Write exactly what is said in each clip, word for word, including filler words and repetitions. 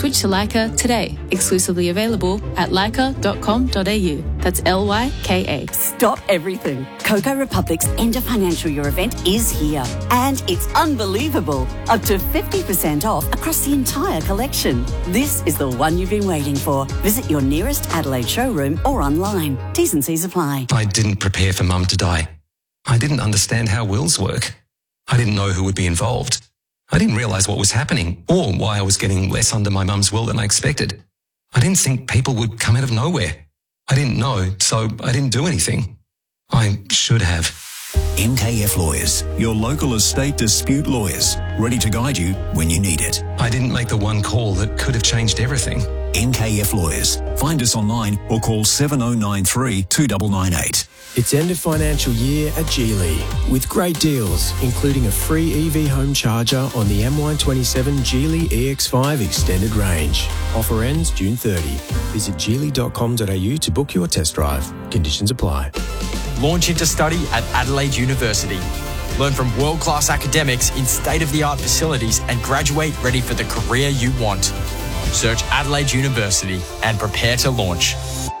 Switch to Leica today. Exclusively available at leica dot com dot a u. That's L Y K A. Stop everything. Coco Republic's end of financial year event is here. And it's unbelievable. Up to fifty percent off across the entire collection. This is the one you've been waiting for. Visit your nearest Adelaide showroom or online. T's and C's apply. I didn't prepare for Mum to die. I didn't understand how wills work. I didn't know who would be involved. I didn't realise what was happening or why I was getting less under my mum's will than I expected. I didn't think people would come out of nowhere. I didn't know, so I didn't do anything. I should have. M K F Lawyers, your local estate dispute lawyers, ready to guide you when you need it. I didn't make the one call that could have changed everything. M K F Lawyers. Find us online or call seven oh nine three, two nine nine eight. It's end of financial year at Geely with great deals, including a free E V home charger on the M Y twenty-seven Geely E X five Extended Range. Offer ends June thirtieth. Visit geely dot com dot a u to book your test drive. Conditions apply. Launch into study at Adelaide University. Learn from world-class academics in state-of-the-art facilities and graduate ready for the career you want. Search Adelaide University and prepare to launch.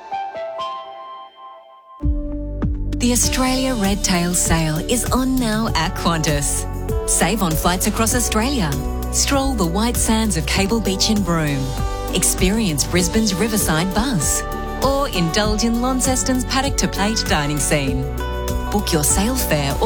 The Australia Red Tail Sale is on now at Qantas. Save on flights across Australia. Stroll the white sands of Cable Beach in Broome. Experience Brisbane's Riverside Buzz. Or indulge in Launceston's paddock to plate dining scene. Book your sale fare